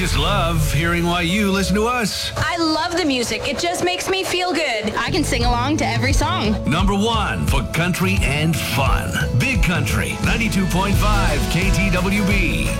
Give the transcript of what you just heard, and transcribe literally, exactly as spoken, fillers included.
just love hearing why you listen to us. I love the music. It just makes me feel good. I can sing along to every song. Number one for country and fun. Big Country, ninety-two point five K T W B.